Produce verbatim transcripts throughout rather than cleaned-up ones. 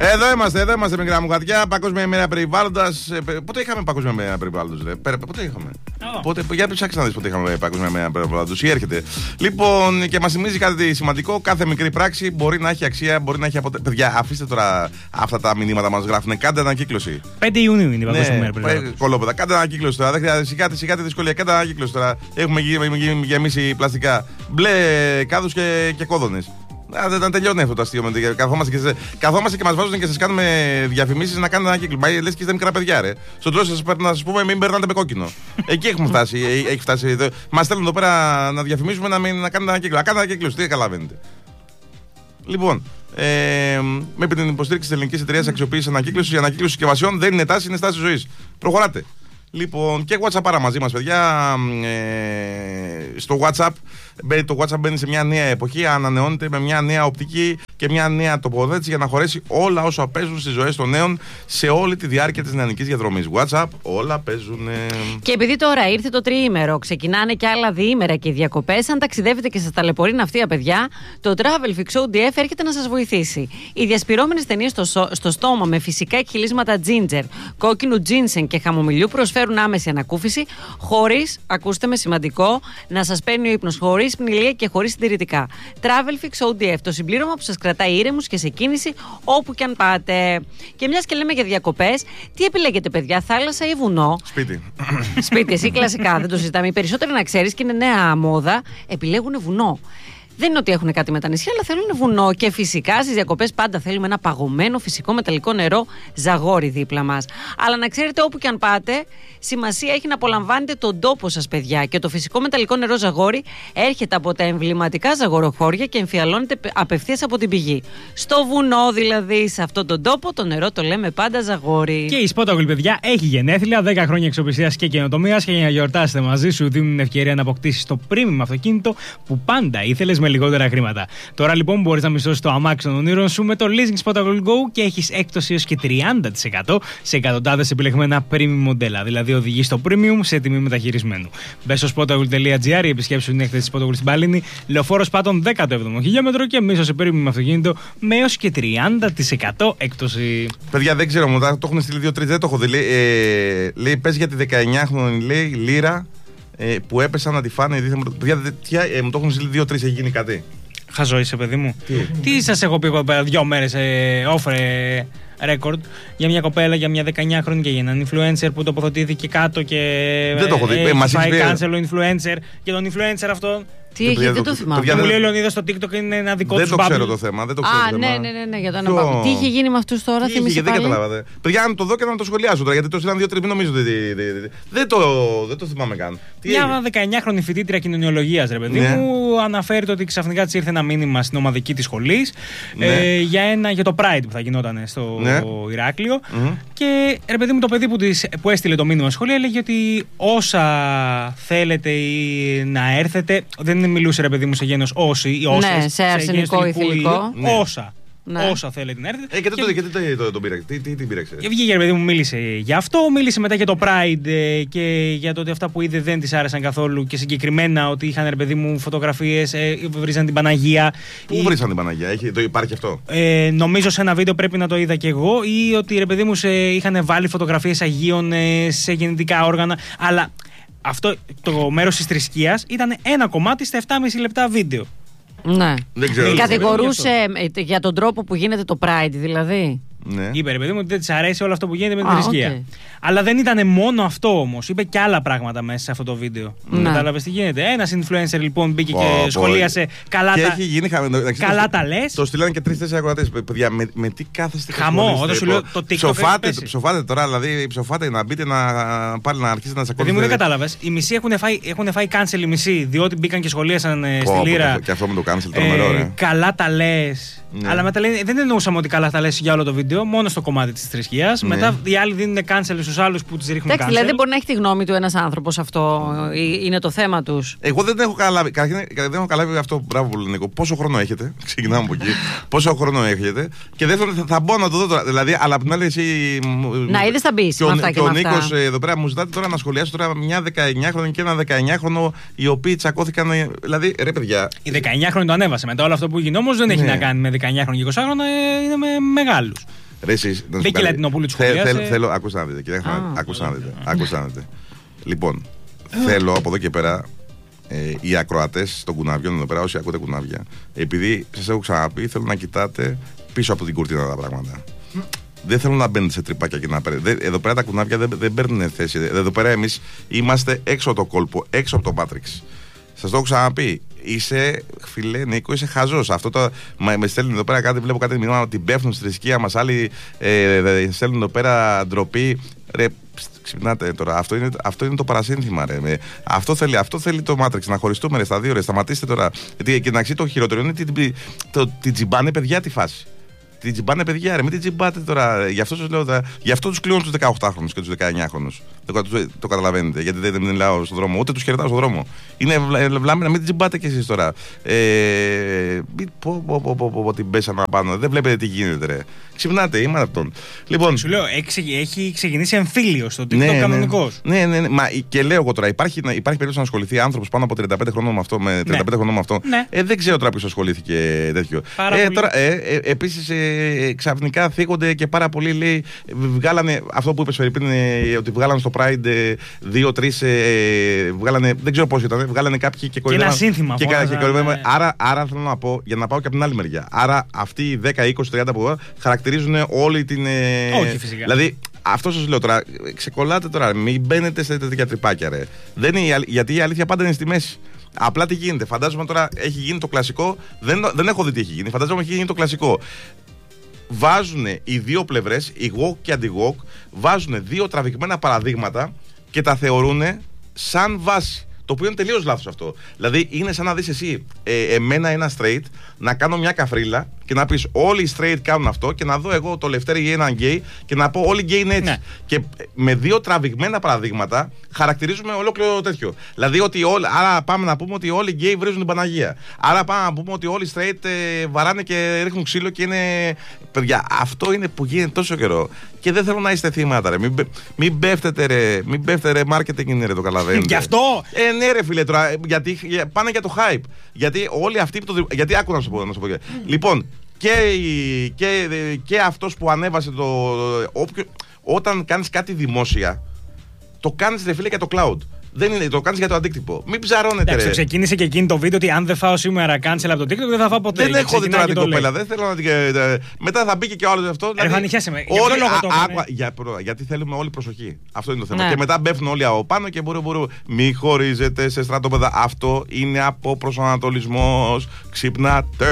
Εδώ είμαστε, εδώ είμαστε, μικρά μου γατιά. Παγκόσμια ημέρα περιβάλλοντας. Πότε είχαμε παγκόσμια ημέρα περιβάλλοντος, ρε? Πότε είχαμε? Oh. Πότε, για ψάξε να δεις πότε είχαμε παγκόσμια ημέρα περιβάλλοντος ή έρχεται. Λοιπόν, και μας θυμίζει κάτι σημαντικό. Κάθε μικρή πράξη μπορεί να έχει αξία, μπορεί να έχει αποτέλεσμα. Παιδιά, αφήστε τώρα αυτά τα μηνύματα μας γράφουν. Κάντε ανακύκλωση. πέντε Ιουνίου είναι η παγκόσμια ημέρα περιβάλλοντος. Κολόπεδα, κάντε ανακύκλωση τώρα. Δεν χρειάζεται, σηκάτε, σηκάτε δυσκολία. Κάντε ανακύκλωση τώρα. Έχουμε γεμίσει πλαστικά. Μπλε κάδους και, και κόδωνες. Να, να τελειώνει αυτό το αστείο. Καθόμαστε και, καθόμαστε και μας βάζουν και σας κάνουμε διαφημίσεις να κάνετε ένα κύκλο. Μα λες και είστε μικρά παιδιά, ρε. Στο τέλος σας να σας πούμε μην περνάτε με κόκκινο. Εκεί έχουμε φτάσει. Έχει φτάσει. Μας στέλνουν εδώ πέρα να διαφημίσουμε να, μην, να κάνετε ένα κύκλο. Να κάνετε ένα κύκλο, τι καταλαβαίνετε. Λοιπόν, ε, με την υποστήριξη της ελληνικής εταιρείας αξιοποίησης ανακύκλωσης, η ανακύκλωση συσκευασιών δεν είναι τάση, είναι στάση ζωής. Προχωράτε. Λοιπόν, και WhatsApp πάρα μαζί μας, παιδιά. Ε, στο WhatsApp, το WhatsApp μπαίνει σε μια νέα εποχή, ανανεώνεται με μια νέα οπτική και μια νέα τοποθέτηση για να χωρέσει όλα όσα παίζουν στις ζωές των νέων σε όλη τη διάρκεια της νεανικής διαδρομής. WhatsApp, όλα παίζουν. Και επειδή τώρα ήρθε το τριήμερο, ξεκινάνε και άλλα διήμερα και οι διακοπές. Αν ταξιδεύετε και σας ταλαιπωρεί ναυτία, παιδιά, το Travel Fix ο ντι εφ έρχεται να σας βοηθήσει. Οι διασπυρώμενες ταινίες στο, στο στόμα με φυσικά εκχυλίσματα ginger, κόκκινου ginseng και χαμομηλιού προσφέρουν άμεση ανακούφιση, χωρίς, ακούστε με σημαντικό, να σας παίρνει ο ύπνος, χωρίς πνηλία και χωρίς συντηρητικά. Travel Fix ο ντι εφ, το συμπλήρωμα που σας κρατάει ήρεμους και σε κίνηση όπου και αν πάτε. Και μιας και λέμε για διακοπές, τι επιλέγετε, παιδιά, θάλασσα ή βουνό? Σπίτι. Σπίτι, εσύ κλασικά, δεν το συζητάμε. Οι περισσότεροι, να ξέρεις, και είναι νέα μόδα, επιλέγουν βουνό. Δεν είναι ότι έχουν κάτι με τα νησιά, αλλά θέλουν βουνό. Και φυσικά στις διακοπές πάντα θέλουμε ένα παγωμένο φυσικό μεταλλικό νερό Ζαγόρι δίπλα μας. Αλλά να ξέρετε, όπου και αν πάτε, σημασία έχει να απολαμβάνετε τον τόπο σας, παιδιά. Και το φυσικό μεταλλικό νερό Ζαγόρι έρχεται από τα εμβληματικά ζαγοροχώρια και εμφιαλώνεται απευθείας από την πηγή. Στο βουνό, δηλαδή, σε αυτόν τον τόπο, το νερό το λέμε πάντα Ζαγόρι. Και η Spotagol, παιδιά, έχει γενέθλια, δέκα χρόνια αξιοπιστίας και καινοτομίας. Και για να γιορτάσετε μαζί σου, δίνουν ευκαιρία να αποκτήσεις το premium αυτοκίνητο που πάντα ήθελες με λιγότερα χρήματα. Τώρα λοιπόν μπορείς να μισθώσεις το αμάξι των ονείρων σου με το Leasing Spotagol Go και έχεις έκπτωση έως και τριάντα τοις εκατό σε εκατοντάδες επιλεγμένα premium μοντέλα. Δηλαδή οδηγείς στο premium σε τιμή μεταχειρισμένου. Μπες στο spotagol τελεία τζι άρ ή επισκέψου την έκθεση Spotagol στην Παλίνη, Λεωφόρος Πάτων δέκατο έβδομο χιλιόμετρο και μίσο σε premium αυτοκίνητο με έως και τριάντα τοις εκατό έκπτωση. Παιδιά, δεν ξέρω, μου το έχουν στείλει δύο τρία, δεν το έχω δει. Λέει, ε, λέει πες για τη δεκαεννιάχρονη, λέει, λίρα. Ε, που έπεσαν να τη φάνε. Παιδιά, ε, μου το έχουν στείλει δύο τρία, έχει γίνει κάτι. Χαζό είσαι, παιδί μου. Τι, Τι σας έχω πει εγώ πέρα δύο μέρες ε, όφρε ρέκορντ για μια κοπέλα, για μια δεκαεννιάχρονη και για έναν influencer που τοποθετήθηκε κάτω και. Δεν το έχω δει. Ε, μας έχει φάει cancel ο influencer και τον influencer αυτό. Τι έχει, δεν το θυμάμαι. Μου λέει ο Λεωνίδας στο TikTok είναι ένα δικό του Δεν το ξέρω το θέμα. Δεν το ξέρω. Α, το ναι, θέμα. ναι, ναι, ναι, για το ένα μπάμπι. Τι είχε γίνει με αυτούς τώρα, θυμίσαι πάλι? Δεν καταλάβατε. Παιδιά, να το δω και να το σχολιάσω τώρα, γιατί το στείλαν δύο τρία, μην νομίζω ότι. Δεν το, δεν το θυμάμαι καν. Μια δεκαεννιάχρονη φοιτήτρια κοινωνιολογίας, ρε παιδί ναι. μου, αναφέρει ότι ξαφνικά της ήρθε ένα μήνυμα στην ομαδική της σχολής ναι. ε, για, ένα, για το Pride που θα γινόταν στο ναι. Ηράκλειο. Mm-hmm. Και ρε παιδί μου, το παιδί που, της, που έστειλε το μήνυμα σχολεία έλεγε ότι όσα θέλετε ή να έρθετε. Δεν μιλούσε, ρε παιδί μου, σε γένος όσοι ή όσες. Ναι, σε αρσενικό ή θηλυκό. Ναι. Όσα. Ναι. Όσα θέλετε να έρθετε. Ε, και, και, και, και το, τον πήραξε. Τι, τι την πήραξε. Και βγήκε, ρε παιδί μου, μίλησε για αυτό. Μίλησε μετά για το Pride ε, και για το ότι αυτά που είδε δεν της άρεσαν καθόλου. Και συγκεκριμένα ότι είχαν, ρε παιδί μου, φωτογραφίες, ε, βρίζαν την Παναγία. Πού ή... βρίζαν την Παναγία, έχει, το, υπάρχει αυτό. Ε, νομίζω σε ένα βίντεο πρέπει να το είδα κι εγώ. Ή ότι, ρε παιδί μου, σε, είχαν βάλει φωτογραφίες Αγίων ε, σε γεννητικά όργανα. Αλλά αυτό το μέρος της θρησκείας ήταν ένα κομμάτι στα επτά και μισό λεπτά βίντεο. Ναι. Δεν ξέρω. Κατηγορούσε για τον τρόπο που γίνεται το Pride, δηλαδή. Ναι. Είπε, ρε παιδί μου, ότι δεν της αρέσει όλο αυτό που γίνεται με την Α, θρησκεία. okay. Αλλά δεν ήταν μόνο αυτό όμως. Είπε και άλλα πράγματα μέσα σε αυτό το βίντεο. Ναι. Κατάλαβες τι γίνεται. Ένας influencer λοιπόν μπήκε Oh, και boy. σχολίασε καλά και τα, έχει γίνει, καλά το, τα λες. Το στείλανε και τρεις τέσσερις ακροατές. Παιδιά, με, με τι κάθεστε? Χαμό, όταν σου λέω το TikTok. Ψοφάτε, ψοφάτε τώρα, δηλαδή ψοφάτε να μπείτε να, πάλι να αρχίσετε να σας παιδί μου, δεν κατάλαβες. Οι μισοί έχουν φάει, έχουν φάει cancel οι μισοί, διότι μπήκαν και σχολίασαν oh, στη Λύρα. Και αυτό με το cancel τρομερό, ρε. Καλά τα λες. Ναι. Αλλά μετά λένε, δεν εννοούσαμε ότι καλά τα λες για όλο το βίντεο, μόνο στο κομμάτι της θρησκείας. Ναι. Μετά οι άλλοι δίνουν cancel στους άλλους που τους ρίχνουν cancel. Εντάξει, δηλαδή δεν μπορεί να έχει τη γνώμη του ένας άνθρωπος, αυτό είναι το θέμα τους. Εγώ δεν έχω καταλάβει. Καταρχήν δεν έχω καταλάβει αυτό. Μπράβο πολύ, Νίκο. Πόσο χρόνο έχετε? Ξεκινάμε από εκεί. Πόσο χρόνο έχετε? Και δεύτερον, θα, θα μπω να το δω τώρα. Δηλαδή, αλλά απ' την άλλη, εσύ. Να είδες, θα μπεις. Και ο, και ο Νίκος εδώ πέρα μου ζητάτε τώρα να σχολιάσει τώρα μια δεκαεννιάχρονη και ένα δεκαεννιάχρονο οι οποίοι τσακώθηκαν. Δηλαδή, ρε παιδιά. Η δεκαεννιάχρονη το ανέβασε. Μετά όλο αυτό που έγινε όμως δεν έχει ναι. να κάνει με δεκαεννιάχρονο και εικοσάχρονο, είναι με μεγάλους. Ρε, εσείς, Μπήκε Λατινοπούλου, του σχολιάσε. Θέλω, ακούστε να δείτε, κύριε Χαμάλη, ακούστε να δείτε. Ακούστε να δείτε. Λοιπόν, θέλω από εδώ και πέρα ε, οι ακροατές των κουναβιών εδώ πέρα, όσοι ακούτε κουνάβια, επειδή σας έχω ξαναπεί, θέλω να κοιτάτε πίσω από την κουρτίνα τα πράγματα. Δεν θέλω να μπαίνετε σε τρυπάκια και να παίρνετε. Εδώ πέρα τα κουνάβια δεν, δεν παίρνουν θέση. Εδώ πέρα εμείς είμαστε έξω από το κόλπο, έξω από το Μάτριξ. Σας το έχω ξαναπεί. Είσαι, φιλέ Νίκο, είσαι χαζός. Αυτό το. Μα, με στέλνουν εδώ πέρα κάτι, βλέπω κάτι μηνύματα ότι πέφτουν στη θρησκεία μας. Άλλοι ε, στέλνουν εδώ πέρα ντροπή. Ρε, ξυπνάτε τώρα. Αυτό είναι, αυτό είναι το παρασύνθημα, ρε. Με, αυτό, θέλει, αυτό θέλει το Matrix. Να χωριστούμε ρε, στα δύο, ρε. Σταματήστε τώρα. Γιατί και να ξέρει το χειρότερο είναι ότι την τζιμπάνε παιδιά τη φάση. Την τζιμπάνε παιδιά, ρε. Μην την τζιμπάτε τώρα. Γι' αυτό σας λέω. Γι' αυτό τους κλείνουν τους δεκαοκτάχρονους και τους δεκαεννιάχρονους. Το, το, το καταλαβαίνετε. Γιατί δεν, δεν μιλάω στον δρόμο, ούτε τους χαιρετάω στον δρόμο. Είναι βλάμι να μην την τζιμπάτε κι εσείς τώρα. Ε, πω, πω, πω, πω, πω, την πέσαμε πάνω. Δεν βλέπετε τι γίνεται, ρε. Ξυπνάτε, είμαι αυτόν. Λοιπόν, σου λέω, έχει, έχει ξεκινήσει εμφύλιο στο TikTok ναι, κανονικός. Ναι, ναι, ναι. Μα, και λέω εγώ τώρα, υπάρχει, υπάρχει περίπτωση να ασχοληθεί άνθρωπος πάνω από τριάντα πέντε χρονών με αυτό. Με τριάντα πέντε ναι. χρονών με αυτό. Ναι. Ε, δεν ξέρω τώρα ποιος ασχολήθηκε τέτοιο. Ε, τώρα, ε, ε, επίσης, ε, ξαφνικά θίγονται και πάρα πολλοί, λέει, βγάλανε αυτό που είπε Φερρυπίν, ε, ότι βγάλανε στο Pride δύο-τρει, ε, βγάλανε, δεν ξέρω πώς ήταν, βγάλανε κάποιοι και κορυδεύαν. Και ένα σύνθημα. Και και κορυδεύαν, ναι. άρα, άρα θέλω να πω, για να πάω και από την άλλη μεριά. Άρα αυτοί οι δέκα, είκοσι, τριάντα που χαρακτηρίζουν όλη την. Ε, Όχι, φυσικά. Δηλαδή, αυτό σας λέω τώρα, ξεκολλάτε τώρα, μην μπαίνετε σε τέτοια τρυπάκια, ρε. Δεν είναι, γιατί η αλήθεια πάντα είναι στη μέση. Απλά τι γίνεται, φαντάζομαι τώρα έχει γίνει το κλασικό, δεν, δεν έχω δει τι έχει γίνει, φαντάζομαι έχει γίνει το κλασικό. Βάζουν οι δύο πλευρές, η woke και αντι-woke, βάζουν δύο τραβηγμένα παραδείγματα και τα θεωρούν σαν βάση. Το οποίο είναι τελείως λάθος αυτό. Δηλαδή είναι σαν να δεις εσύ ε, εμένα ένα straight να κάνω μια καφρίλα και να πεις όλοι οι straight κάνουν αυτό και να δω εγώ το Λευτέρη ή έναν gay και να πω όλοι οι gay είναι έτσι. Ναι. Και με δύο τραβηγμένα παραδείγματα χαρακτηρίζουμε ολόκληρο τέτοιο. Δηλαδή ότι όλοι, άρα πάμε να πούμε ότι όλοι οι gay βρίζουν την Παναγία. Άρα πάμε να πούμε ότι όλοι οι straight ε, βαράνε και ρίχνουν ξύλο και είναι. Παιδιά, αυτό είναι που γίνεται τόσο καιρό. Και δεν θέλω να είστε θύματα, ρε. Μην, μην πέφτετε, ρε. Μην πέφτετε, ρε. Marketing είναι, ρε. Το καταλαβαίνετε. Γι' αυτό. Ε, ναι, ρε, φίλε, τώρα. Γιατί πάνε για το hype. Γιατί όλοι αυτοί που το. Γιατί άκου να σου πω. Να σου πω. Mm. Λοιπόν, και, και, και αυτός που ανέβασε το. Όποιο, όταν κάνεις κάτι δημόσια, το κάνεις, ρε φίλε, για το cloud. Δεν είναι, το κάνεις για το αντίκτυπο. Μην ψαρώνετε. Εντάξει, ξεκίνησε και εκείνη το βίντεο ότι αν δεν φάω σήμερα cancel από το TikTok δεν θα φάω ποτέ. Δεν έχω δει τώρα την κοπέλα. Δεν θέλω να την. Μετά θα μπήκε και ο άλλος αυτό. Δηλαδή, νυχιάσαι με. Όλοι, α, α, α, για, γιατί θέλουμε όλη προσοχή. Αυτό είναι το θέμα. Ναι. Και μετά μπέφτουν όλοι από πάνω και μπορούν. Μπορούν. Μη χωρίζετε σε στρατόπεδα. Αυτό είναι από προσανατολισμός. Ξυπνάτε,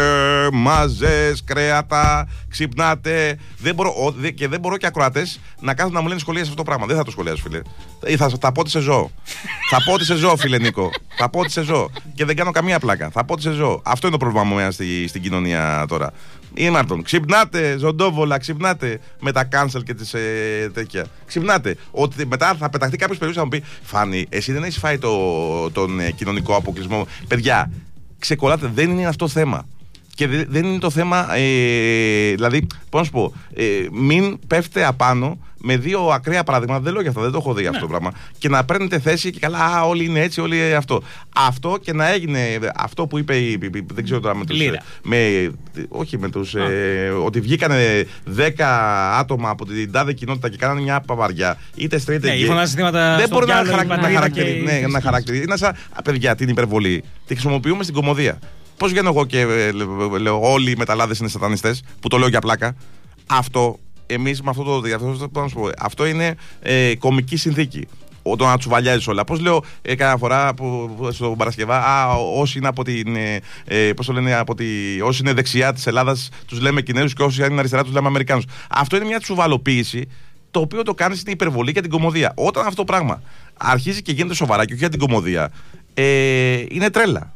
μαζές, κρέατα. Ξυπνάτε. Δεν μπορώ, και δεν μπορώ και ακροατές να κάθουν να μου λένε σχολεία σε αυτό το πράγμα. Δεν θα το σχολιάσω, φίλε. Θα, θα πω ότι σε ζω. Θα πω ότι σε ζω, φίλε Νίκο. Θα πω ότι σε ζω. Και δεν κάνω καμία πλάκα. Θα πω ότι σε ζω. Αυτό είναι το πρόβλημα μου στη, στην κοινωνία τώρα. Είναι Μάρτον. Ξυπνάτε, ζωντόβολα, ξυπνάτε με τα cancel και τις ε, τέτοια. Ξυπνάτε. Ότι μετά θα πεταχτεί κάποιος περιοχή να μου πει Φάνη, εσύ δεν έχεις φάει το, τον ε, κοινωνικό αποκλεισμό. Παιδιά, ξεκολλάτε. Δεν είναι αυτό θέμα. Και δε, δεν είναι το θέμα, ε, δηλαδή, πώς να σου πω, ε, μην πέφτε απάνω με δύο ακραία παραδείγματα. Δεν λέω για αυτό, δεν το έχω δει ναι. αυτό το πράγμα. Και να παίρνετε θέση και καλά, α, όλοι είναι έτσι, όλοι αυτό. Αυτό και να έγινε αυτό που είπε, δεν ξέρω τώρα με τους. Με, όχι με τους. Ε, ότι βγήκανε δέκα άτομα από την τάδε κοινότητα και κάνανε μια παπαριά. Είτε straight είτε gay. Δεν μπορεί να, χαρακ, να χαρακτηρίζει. Ναι, να χαρακτηρίζει. Είναι σαν, παιδιά, την υπερβολή. Τη χρησιμοποιούμε στην κωμωδία. Πώς βγαίνω εγώ και ε, λέω όλοι οι μεταλλάδες είναι σατανιστές, που το λέω για πλάκα. Αυτό, εμείς με αυτό το αυτό, αυτό, αυτό είναι ε, κομική συνθήκη. Όταν να τσουβαλιάζεις όλα. Πώς λέω ε, κάθε φορά που, στο Παρασκευά, α, όσοι είναι από την. Ε, πώς το λένε, από τη, όσοι είναι δεξιά της Ελλάδας τους λέμε Κινέζους και όσοι είναι αριστερά τους λέμε Αμερικάνους. Αυτό είναι μια τσουβαλοποίηση, το οποίο το κάνει στην υπερβολή για την κωμωδία. Όταν αυτό το πράγμα αρχίζει και γίνεται σοβαρά και όχι για την κωμωδία, ε, είναι τρέλα.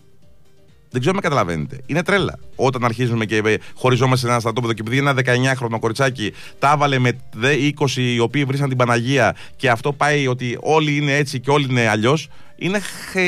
Δεν ξέρω αν με καταλαβαίνετε. Είναι τρέλα. Όταν αρχίζουμε και χωριζόμαστε σε ένα στρατόπεδο και επειδή ένα δεκαεννιάχρονο κοριτσάκι τα έβαλε με είκοσι οι οποίοι βρήσαν την Παναγία και αυτό πάει ότι όλοι είναι έτσι και όλοι είναι αλλιώς, είναι ε,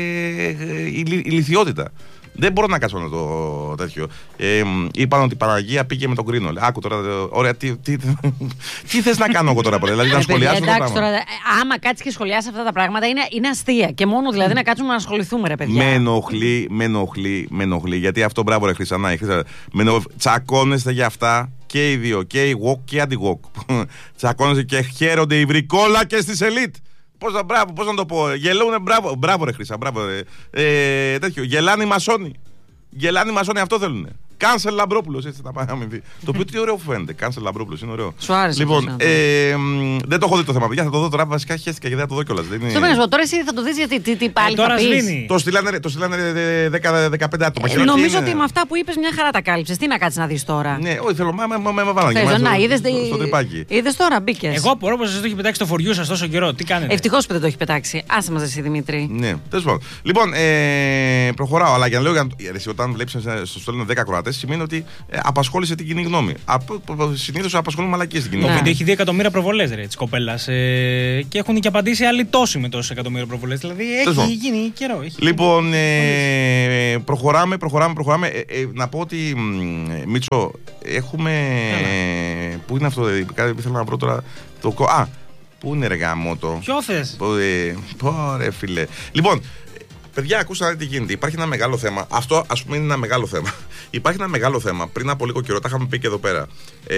ε, ηλιθιότητα. Δεν μπορώ να κάτσω να το τέτοιο. Ε, είπαν ότι η Παναγία πήγε με τον Κρίνο. Άκου τώρα, ωραία, τι, τι, τι θες να κάνω εγώ τώρα, δηλαδή να σχολιάσω αυτό το πράγμα. Τώρα, άμα κάτσεις και σχολιάσεις αυτά τα πράγματα είναι, είναι αστεία. Και μόνο δηλαδή να κάτσουμε να ασχοληθούμε, ρε παιδιά. Με ενοχλεί, με ενοχλεί, με ενοχλεί. Γιατί αυτό μπράβο, ρε Χρυσανά. Τσακώνεστε για αυτά και οι δύο, και οι walk και οι anti-walk. Τσακώνονται και χαίρονται οι βρικόλακες της ελίτ. Πώς να, μπράβο, πώς να το πω. Γελούνε, μπράβο. Μπράβο, ρε Χρυσά, μπράβο. Ρε. Ε, τέτοιο. Γελάνε οι μασόνοι. Γελάνε οι μασόνοι, αυτό θέλουνε. Κάνσελ Λαμπρόπουλος, έτσι να πάει να αμυνθεί. Το οποίο τι ωραίο φαίνεται. Κάνσελ Λαμπρόπουλος, είναι ωραίο. Σου άρεσε. Λοιπόν, ε, δεν το έχω δει το θέμα, παιδιά. Θα το δω τώρα. Βασικά χαίστηκα γιατί θα το δω κιόλας. Στο μέλλον, τώρα εσύ θα το δεις γιατί τι, τι πάλι. Ε, τώρα θα πεις. Το στείλανε, το στείλανε δέκα δεκαπέντε άτομα. Ε, νομίζω ότι με αυτά που είπες μια χαρά τα κάλυψες. Τι να κάτσεις να δεις τώρα. Ναι, όχι, θέλω να με βάλανε. Θες, να, είδες, στο τρυπάκι. Είδες τώρα, μπήκες. Εγώ απορώ πως σας το έχει πετάξει το φοριού σας τόσο καιρό. Τι κάνετε. Ευτυχώς που δεν το έχει πετάξει. Άσε μας εσύ, Δημήτρη. Ναι, τέλος πάντων. Λοιπόν, ε, προχωράω. Αλλά για να λέω, όταν βλέπεις στο στέλνουν δέκα ακροατές, σημαίνει ότι ε, απασχόλησε την κοινή γνώμη. Συνήθως απασχολούν μαλακίες την κοινή Το γνώμη. βίντεο έχει δύο εκατομμύρια προβολές τη κοπέλα. Ε, και έχουν και απαντήσει άλλοι τόσοι με τόσες εκατομμύρια προβολές. Δηλαδή έχει γίνει καιρό. Έχει λοιπόν, γίνει. Ε, προχωράμε, προχωράμε, προχωράμε. Ε, ε, να πω ότι, ε, Μίτσο, έχουμε. Ε, πού είναι αυτό, δηλαδή, κάτι που ήθελα να βρω τώρα. Το, α, πού είναι ρε γαμότο. Ποιο θες. Πόρε φίλε. Λοιπόν, παιδιά, ακούστε τι γίνεται. Υπάρχει ένα μεγάλο θέμα. Αυτό, ας πούμε, είναι ένα μεγάλο θέμα. Υπάρχει ένα μεγάλο θέμα. Πριν από λίγο καιρό, τα είχαμε πει και εδώ πέρα. Ε,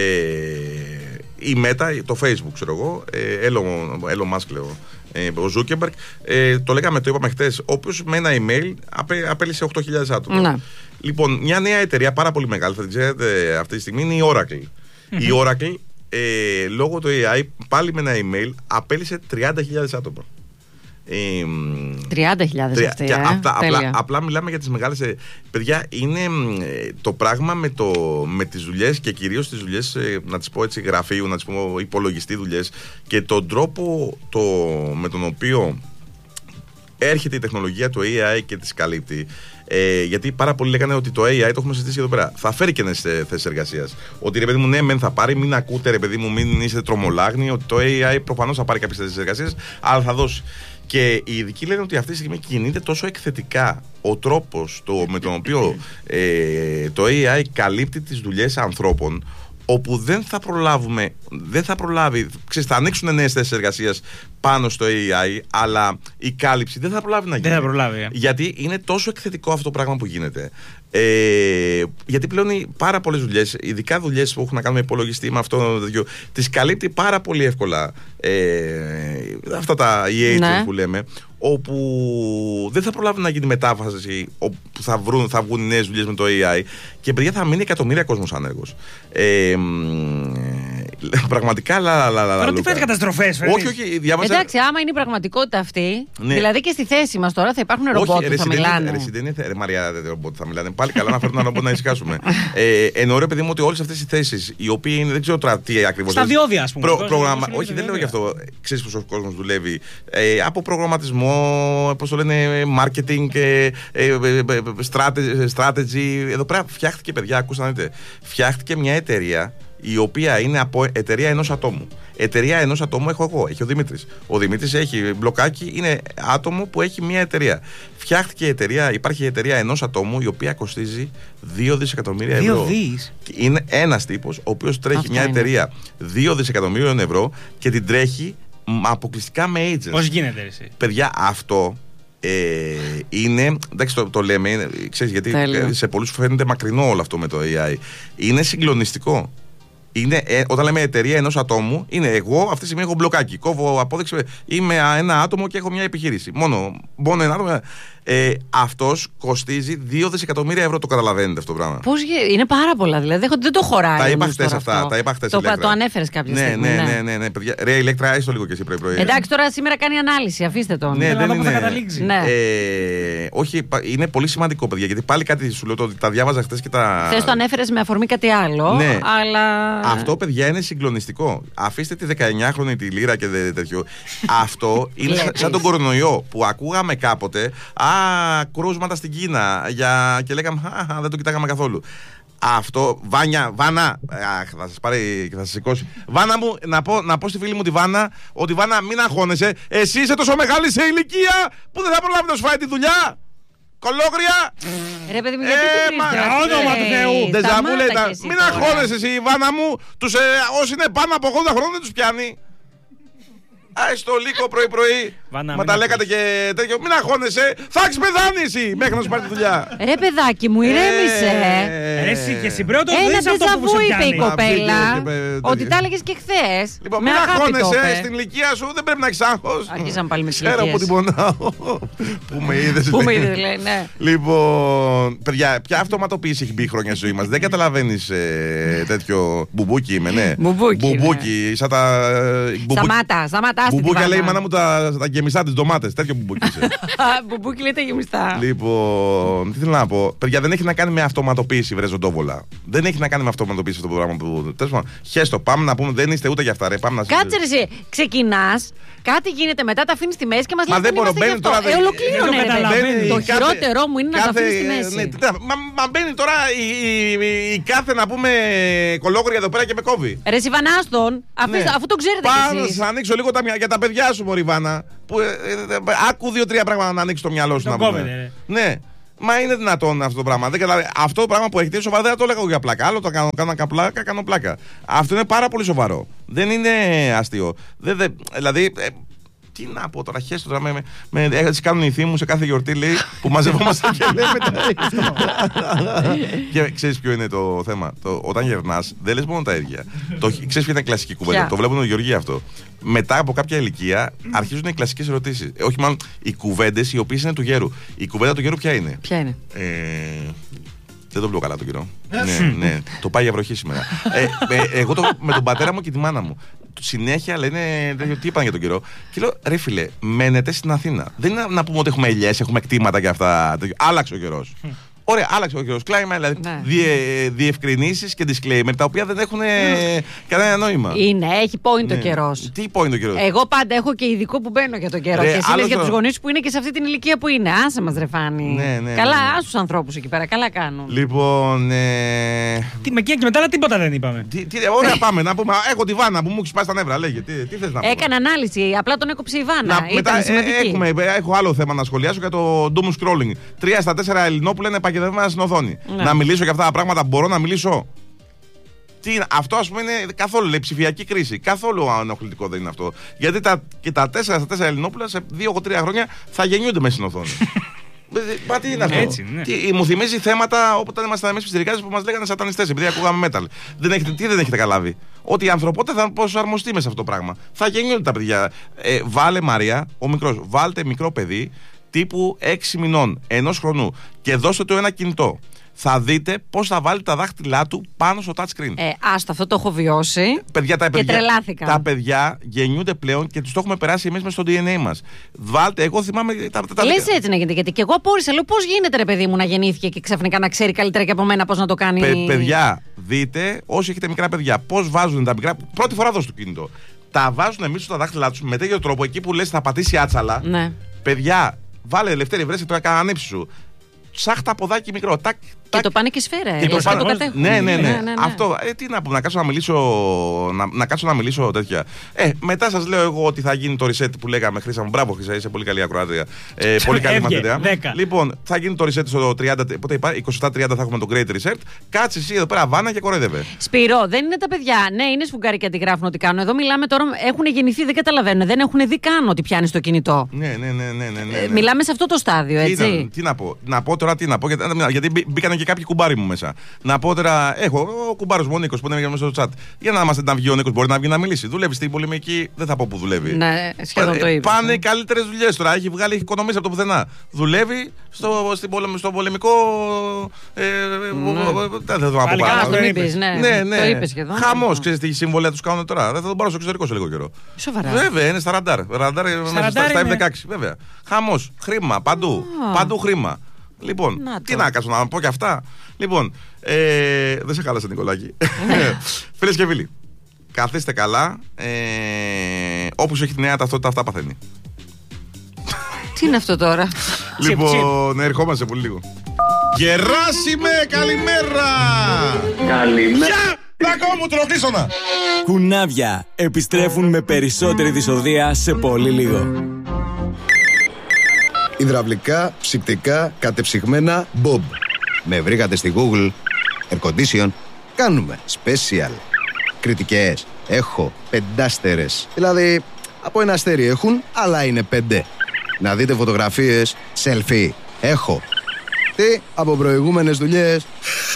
η Meta, το Facebook, ξέρω εγώ, ε, Elon Musk, λέω, ε, ο Zuckerberg, ε, το λέγαμε, το είπαμε χτες, ο οποίος με ένα email απέ, απέλυσε οκτώ χιλιάδες άτομα. Να. Λοιπόν, μια νέα εταιρεία πάρα πολύ μεγάλη, θα την ξέρετε αυτή τη στιγμή, είναι η Oracle. Mm-hmm. Η Oracle, ε, λόγω του έι άι, πάλι με ένα email, απέλυσε τριάντα χιλιάδες άτομα. Ε, τριάντα χιλιάδες αυτή, ε, αυτά, απλά, απλά μιλάμε για τις μεγάλες. Ε, παιδιά, είναι ε, το πράγμα με, το, με τις δουλειές και κυρίως τις δουλειές, ε, να τις πω έτσι, γραφείου, να τις πω υπολογιστή δουλειές και τον τρόπο το, με τον οποίο έρχεται η τεχνολογία του έι άι και τις καλύπτει. Ε, γιατί πάρα πολλοί λέγανε ότι το έι άι, το έχουμε συζητήσει εδώ πέρα, θα φέρει και νέες θέσεις εργασίας. Ότι ρε παιδί μου, ναι, μεν θα πάρει, μην ακούτε ρε παιδί μου, μην είστε τρομολάγνοι, ότι το έι άι προφανώς θα πάρει κάποιες θέσεις εργασίας, αλλά θα δώσει. Και οι ειδικοί λένε ότι αυτή τη στιγμή κινείται τόσο εκθετικά ο τρόπος το, με τον οποίο ε, το έι άι καλύπτει τις δουλειές ανθρώπων, όπου δεν θα προλάβουμε, δεν θα προλάβει, ξέρεις, θα ανοίξουν νέες θέσεις εργασίας πάνω στο έι άι, αλλά η κάλυψη δεν θα προλάβει να γίνει. Δεν θα προλάβει. Γιατί είναι τόσο εκθετικό αυτό το πράγμα που γίνεται. Ε, γιατί πλέον πάρα πολλές δουλειές, ειδικά δουλειές που έχουν να κάνουν με υπολογιστή, με αυτό το τέτοιο, τις καλύπτει πάρα πολύ εύκολα ε, αυτά τα ι έιτς ναι. που λέμε, όπου δεν θα προλάβει να γίνει μετάφραση, όπου θα, βρουν, θα βγουν νέες δουλειές με το έι άι και παιδιά θα μείνει εκατομμύρια κόσμος άνεργος. Ε, πραγματικά λα, λα, λα, τώρα τι φέρνει καταστροφές, φέρνει. Όχι, όχι, διάβασα. Εντάξει, άμα είναι η πραγματικότητα αυτή, ναι. δηλαδή και στη θέση μας τώρα θα υπάρχουν ρομπότ που θα μιλάνε. Όχι, δεν είναι ρε Μαρία, ρομπότ θα μιλάνε. Πάλι καλά να φέρουν ένα ρομπότ να ησυχάσουμε. ε, εννοώ ρε παιδί μου ότι όλες αυτές οι θέσεις, οι οποίοι είναι, δεν ξέρω τώρα τι ακριβώς. Στα διόδια, ας πούμε. Προ, προγραμμα... Όχι, δεν λέω γι' αυτό. Ξέρεις πως ο κόσμος δουλεύει. Ε, από προγραμματισμό, πώς το λένε, marketing, ε, ε, strategy. Εδώ πέρα φτιάχτηκε, παιδιά, ακούστε να δείτε. Φτιάχτηκε μια εταιρεία η οποία είναι από εταιρεία ενός ατόμου. Εταιρεία ενός ατόμου έχω εγώ, έχει ο Δημήτρης. Ο Δημήτρης έχει μπλοκάκι, είναι άτομο που έχει μια εταιρεία. Φτιάχτηκε η εταιρεία, υπάρχει η εταιρεία ενός ατόμου η οποία κοστίζει δύο δισεκατομμύρια ευρώ. δύο δις. Είναι ένας τύπος ο οποίος τρέχει αυτό μια είναι. εταιρεία δύο δισεκατομμύριων ευρώ και την τρέχει αποκλειστικά με agents. Πώς γίνεται εσύ. Παιδιά, αυτό ε, είναι, εντάξει το, το λέμε, είναι, ξέρεις, γιατί Τέλειο. σε πολλούς φαίνεται μακρινό όλο αυτό με το έι άι. Είναι συγκλονιστικό. Είναι, ε, όταν λέμε εταιρεία ενός ατόμου, είναι εγώ αυτή τη στιγμή έχω μπλοκάκι. Κόβω απόδειξη, είμαι ένα άτομο και έχω μια επιχείρηση. Μόνο, μόνο ένα άτομο. Ε, αυτός κοστίζει δύο δισεκατομμύρια ευρώ, το καταλαβαίνετε αυτό το πράγμα. Πώς είναι πάρα πολλά, δηλαδή δεν το χωράει. Τα είπα χτες αυτά. Αυτό. Τα είπα χτες το, το ανέφερες κάποια ναι, στιγμή. Ναι, ναι, ναι, ναι, ναι, παιδιά. Ρε Ηλέκτρα, άιστο λίγο και εσύ πρωί πρωί. Εντάξει, τώρα σήμερα κάνει ανάλυση, αφήστε τον. Ναι, δεν είναι. Θα καταλήξει. Ναι. Ε, όχι, είναι πολύ σημαντικό, παιδιά, γιατί πάλι κάτι σου λέω, το, τα διάβαζα χτες και τα. Θες το ανέφερες με αφορμή κάτι άλλο, ναι. αλλά. Αυτό, παιδιά, είναι συγκλονιστικό. Αφήστε τη δεκαεννιάχρονη τη λίρα και τέτοιο. Αυτό είναι σαν τον κορονοϊό που ακούγαμε κάποτε. Α, κρούσματα στην Κίνα για... και λέγαμε α, δεν το κοιτάγαμε καθόλου. Αυτό, Βάνια, Βάνα, αχ, θα σας πάρει και θα σας σηκώσει. Βάνα μου, να πω, να πω στη φίλη μου τη Βάνα, ότι Βάνα μην αγχώνεσαι, εσύ είσαι τόσο μεγάλη σε ηλικία που δεν θα προλάβει να σου φάει τη δουλειά. Κολόγρια! Ρε παιδί μου, γιατί ε, μα, όνομα του Θεού! Μην αγχώνεσαι εσύ, Βάνα μου, τους, ε, όσοι είναι πάνω από ογδόντα χρόνια δεν τους πιάνει. Άι στο λύκο πρωί-πρωί. Μα τα λέγατε και τέτοιο. Μην αγχώνεσαι. Θα έχεις πεθάνει εσύ μέχρι να σου πάρει τη δουλειά. Ρε παιδάκι μου, ηρέμησε. Ρε εσύ και εσύ πρέπει να το Ένα δεις αυτό που ντεζαβού σε είπε η πιάνει. κοπέλα. Ότι τα έλεγες και χθες. Λοιπόν, μην αγχώνεσαι. Στην ηλικία σου δεν πρέπει να έχεις άγχος. Αρχίσαμε πάλι με τις Ξέρω που την πονάω. Που με είδες. Πού με είδες, λέει, ναι. Λοιπόν, παιδιά, ποια αυτοματοποίηση έχει μπει η χρόνια στη ζωή μας. Δεν καταλαβαίνεις τέτοιο. Μπουμπούκι είμαι, ναι. Μπουμπούκι. Σαν τα. Σταμάτα, σταμάτα. Μπουμπούκια λέει η μάνα μου τα γεμιστά τις ντομάτες. Τέτοιο μπουμπούκι είσαι. Μπουμπούκι λέει τα γεμιστά. Λοιπόν, τι θέλω να πω. Παιδιά, δεν έχει να κάνει με αυτοματοποίηση, βρε ζωντόβολα. Δεν έχει να κάνει με αυτοματοποίηση αυτό το πράγμα που. Τέλος πάντων, χέστο, πάμε να πούμε, δεν είστε ούτε για αυτά, ρε. Πάμε να Κάτσε ρε, εσύ. Ξεκινάς, κάτι γίνεται μετά, τα αφήνεις στη μέση και μας Μα λες δεν δεν μπορώ, είμαστε γι' μπαίνει αυτό. τώρα, Ε, δεν- ολοκλήρωνε, δεν το ρε, καταλαβαίνει. παιδί. Το Κάθε- χειρότερό μου είναι να τα κάθε- αφήνεις στη ναι, μέση. τι τα- Μα, μα μπαίνει τώρα η, η- η- η κάθε να πούμε κολόγρια εδώ πέρα και με κόβει. Ρε Σιβανάστον, Ναι. αφού το ξέρετε Πάω κι να εσείς. σας ανοίξω λίγο τα, μυα- για τα παιδιά σου, Μωριβάνα. Που, ε, ε, ε, άκου δύο-τρία πράγματα να ανοίξει το μυαλό σου. Τον να πούμε. κόβετε, ρε. Ναι. Μα είναι δυνατόν αυτό το πράγμα. Δεν καταλα... Αυτό το πράγμα που έχετε είναι σοβαρό. Δεν το λέγα για πλάκα. Άλλο το κάνω, κάνω πλάκα, κάνω πλάκα. Αυτό είναι πάρα πολύ σοβαρό. Δεν είναι αστείο. Δεν, δεν, δηλαδή. Ε, τι να πω τώρα, χέστο τώρα. Με, με, με, έτσι κάνουν οι θύμοι μου σε κάθε γιορτή, λέει, που μαζευόμαστε και λέμε τα Και ξέρεις ποιο είναι το θέμα. Το, όταν γερνάς, δεν λες μόνο τα ίδια. Το, ξέρεις ποια είναι η κλασική κουβέντα. Ποια? Το βλέπουν οι Γεωργοί αυτό. Μετά από κάποια ηλικία αρχίζουν οι κλασικές ερωτήσεις. Ε, όχι μάλλον οι κουβέντες οι οποίες είναι του γέρου. Η κουβέντα του γέρου ποια είναι. Ποια είναι. Ε, δεν το βλέπω καλά τον καιρό. ναι, ναι, το πάει για βροχή σήμερα. ε, ε, εγώ το, με τον πατέρα μου και τη μάνα μου. Συνέχεια λένε τι είπαν για τον καιρό. Και λέω, ρε φίλε, μένετε στην Αθήνα. Δεν είναι να πούμε ότι έχουμε ελιές, έχουμε κτήματα και αυτά. Άλλαξε ο καιρός. Ωραία, άλλαξε ο καιρός. Κλάιμα, δηλαδή Ναι. διε, διευκρινήσεις και disclaimer τα οποία δεν έχουν κανένα νόημα. Είναι, έχει point ο Ναι. καιρός. Τι point ο καιρός. Εγώ πάντα έχω και ειδικό που μπαίνω για τον καιρό. Ρε, Και εσύ άλλο λες για το- τους γονείς που είναι και σε αυτή την ηλικία που είναι. Άσε μας ρε Φάνη. Ναι, ναι, Καλά, ναι, ναι. άσε τους ανθρώπους εκεί πέρα. Καλά κάνουν. Λοιπόν. Ε, Τι με εκείνα και μετά, αλλά τίποτα δεν είπαμε. τι, τι, ωραία, πάμε να πούμε. Έχω τη Βάνα που μου έχει σπάσει τα νεύρα. Λέγε, τι, τι θες να πούμε. Έκανε ανάλυση, απλά τον έκοψε η Βάνα. Να, Ήταν μετά, ε, σημαντική. έχουμε, ε, έχω άλλο θέμα να σχολιάσω για το doom scrolling. Τρία στα τέσσερα Ελληνόπουλα είναι πακετευμένα στην οθόνη. Ναι. Να μιλήσω για αυτά τα πράγματα, μπορώ να μιλήσω. Τι είναι, αυτό ας πούμε είναι καθόλου λέει, ψηφιακή κρίση. Καθόλου ενοχλητικό δεν είναι αυτό. Γιατί τα, και τα τέσσερα στα τέσσερα Ελληνόπουλα σε δύο τρία χρόνια θα γεννιούνται μέσα στην οθόνη. Μα τι είναι αυτό. Έτσι, ναι. Τι, μου θυμίζει θέματα όταν ήμασταν εμείς πιτσιρικάδες που μας λέγανε σατανιστές επειδή ακούγαμε metal. Δεν έχετε, τι δεν έχετε καταλάβει. Ότι η ανθρωπότητα θα προσαρμοστεί με σε αυτό το πράγμα. Θα γεννιούνται τα παιδιά. Ε, βάλε Μαρία, ο μικρός, βάλτε μικρό παιδί τύπου έξι μηνών, ενός χρονού και δώστε του ένα κινητό. Θα δείτε πώς θα βάλει τα δάχτυλά του πάνω στο touchscreen. Ε, άστο, αυτό το έχω βιώσει. Παιδιά, τα Και παιδιά, τρελάθηκα. τα παιδιά γεννιούνται πλέον και τους το έχουμε περάσει εμείς μες στο ντι εν έι μας. Βάλτε, εγώ θυμάμαι τα, τα, τα Λες έτσι να γίνεται, γιατί και εγώ απόρρισα. Λέω πώς γίνεται ρε παιδί μου να γεννήθηκε και ξαφνικά να ξέρει καλύτερα και από μένα πώς να το κάνει. Παι- παιδιά, δείτε, όσοι έχετε μικρά παιδιά, πώς βάζουν τα μικρά. Πρώτη φορά δώσ' το κινητό. Τα βάζουν εμείς στα δάχτυλά τους με τέτοιο τρόπο εκεί που λες θα πατήσει άτσαλα. Ναι. Παιδιά, βάλε ελευθερία, βρέσε το έκανα ανήψη σου. Σάχτα ποδάκι μικρό. Τάκ, Και τάκ. το πάνε και σφαίρα. Και ε, το λες, θα πάνε- το κατέχουν. Ναι, ναι, ναι. Αυτό. Ε, τι να πω, να κάτσω να μιλήσω, να, να κάτσω να μιλήσω τέτοια. Ε, μετά σας λέω εγώ ότι θα γίνει το reset που λέγαμε. Χρήσα μου, μπράβο, Χρήσα, είσαι πολύ καλή ακροάτρια. Ε, πολύ καλή Έβγε, μαθητέα. δέκα. Λοιπόν, θα γίνει το reset στο τριάντα, πότε είπα, είκοσι επτά τριάντα θα έχουμε το Great Reset. Κάτσε εσύ εδώ πέρα, Βάνα και κοροϊδεύε. Σπυρό, δεν είναι τα παιδιά. Ναι, είναι σφουγγάρι και αντιγράφουν ό,τι κάνουν. Εδώ μιλάμε τώρα, έχουν γεννηθεί, δεν καταλαβαίνουν. Δεν έχουν δει καν ότι πιάνει το κινητό. Ναι, ναι, ναι, ναι, ναι, ναι. Ε, μιλάμε σε αυτό το στάδιο, Τι, έτσι. να, τι να πω, να πω τώρα τι να πω, γιατί, γιατί μπή- μπήκανε και κάποιοι κουμπάροι μου μέσα. Να πω τώρα, έχω ο κουμπάρος μου ο Νίκος που είναι μέσα στο chat. Για να μας να βγει ο Νίκος, μπορεί να βγει να μιλήσει. Δουλεύει στην πολεμική, δεν θα πω που δουλεύει. Ναι, σχεδόν το Ε, είπες. Πάνε οι καλύτερες δουλειές τώρα. Έχει βγάλει, έχει οικονομήσει από το πουθενά. Δουλεύει στο, στην πολεμ, στο πολεμικό. Ε, Δεν θα το πω Πάλι παρά- καλά, το το είπες, είπες. ναι. Ναι, ναι. Το είπες σχεδόν. Χαμός, ξέρεις τι συμβόλαια τους κάνουν τώρα. Δεν θα τον πάρω στο εξωτερικό σε λίγο καιρό. Σοβαρά. Βέβαια, είναι στα ραντάρ. Ραντάρ μέσα στα, ραντάρ στα είναι. εφ δεκαέξι, βέβαια. Χαμός, χρήμα, παντού. Α. Παντού χρήμα. Λοιπόν, Να τι το. να κάτσω να πω και αυτά. Λοιπόν, ε, δεν σε χάλασε, Νικολάκη. Φίλες και φίλοι, καθίστε καλά. Ε, όπου σου έχει τη νέα ταυτότητα, αυτά παθαίνει. Τι είναι αυτό τώρα. Λοιπόν, ερχόμαστε πολύ λίγο. Γεράσιμε, καλημέρα! Καλημέρα. Ποια! Πλακό μου, τροχίσονα! Κουνάβια επιστρέφουν με περισσότερη δυσοδεία σε πολύ λίγο. Υδραυλικά, ψυκτικά, κατεψυγμένα, Bob. Με βρήκατε στη Google. Air condition. Κάνουμε. Special. Κριτικές. Έχω. Πεντάστερες. Δηλαδή, Από ένα αστέρι έχουν, αλλά είναι πέντε. Να δείτε φωτογραφίες, selfie. Έχω. Τι, από προηγούμενες δουλειές.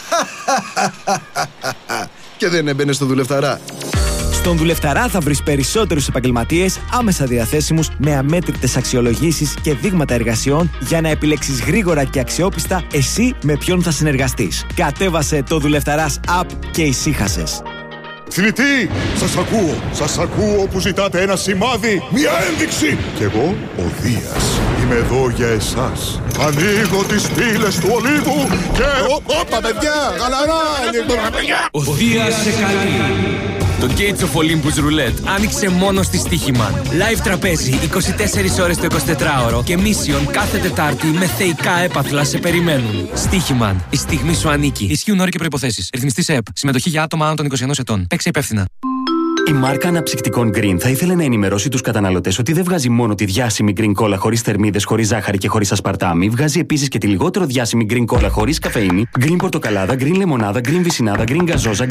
Και δεν έμπαινε στο δουλευταρά. Στον Δουλευταρά θα βρεις περισσότερους επαγγελματίες άμεσα διαθέσιμους με αμέτρητες αξιολογήσεις και δείγματα εργασιών για να επιλέξεις γρήγορα και αξιόπιστα εσύ με ποιον θα συνεργαστείς. Κατέβασε το Δουλευταράς app και ησύχασες. Θνητή, σας ακούω, σας ακούω που ζητάτε ένα σημάδι, μια ένδειξη. Κι εγώ, ο Δίας, είμαι εδώ για εσάς. Ανοίγω τις πύλες του Ολύβου και... Όπα παιδιά, γαλαρά. Ο Δίας σε καλεί. Το Gates of Olympus Roulette άνοιξε μόνο στη Στοίχημαν. Live τραπέζι είκοσι τέσσερις ώρες το εικοσιτετράωρο και Mission κάθε Τετάρτη με θεϊκά έπαθλα σε περιμένουν. Στοίχημαν. Η στιγμή σου ανήκει. Ισχύουν όροι και προϋποθέσεις. Ρυθμιστής ΕΠ. Συμμετοχή για άτομα άνω των είκοσι ενός ετών. Παίξε υπεύθυνα. Η μάρκα αναψυκτικών Green θα ήθελε να ενημερώσει τους καταναλωτές ότι δεν βγάζει μόνο τη διάσημη Green Cola χωρίς θερμίδες, χωρίς ζάχαρη και χωρίς ασπαρτάμι, βγάζει επίσης και τη λιγότερο διάσημη Green Cola χωρίς καφεΐνη, Green Πορτοκαλάδα, Green Λεμονάδα, Green Βυσσινάδα, Green Γκαζόζα,